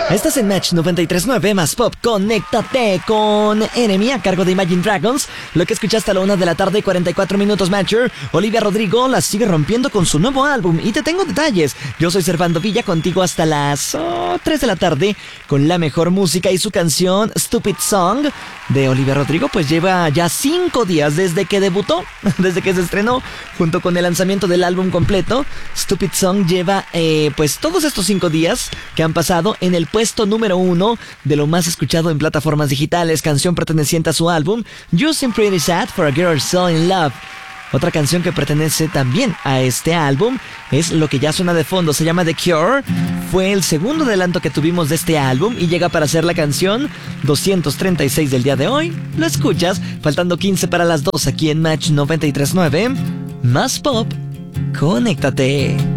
Estás en Match 93.9 más Pop. Conéctate con Enemy a cargo de Imagine Dragons. Lo que escuchaste a la 1 de la tarde y 44 minutos, Matcher. Olivia Rodrigo la sigue rompiendo con su nuevo álbum y te tengo detalles. Yo soy Servando Villa, contigo hasta las 3 de la tarde con la mejor música y su canción Stupid Song de Olivia Rodrigo. Pues lleva ya 5 días desde que debutó, desde que se estrenó, junto con el lanzamiento del álbum completo. Stupid Song lleva pues todos estos 5 días que han pasado en el puesto número 1 de lo más escuchado en plataformas digitales, canción perteneciente a su álbum You Seem Pretty Sad for a Girl So In Love. Otra canción que pertenece también a este álbum es lo que ya suena de fondo, se llama The Cure. Fue el segundo adelanto que tuvimos de este álbum y llega para ser la canción 236 del día de hoy. Lo escuchas, faltando 15 para las 2 aquí en Match 93.9. Más Pop, conéctate.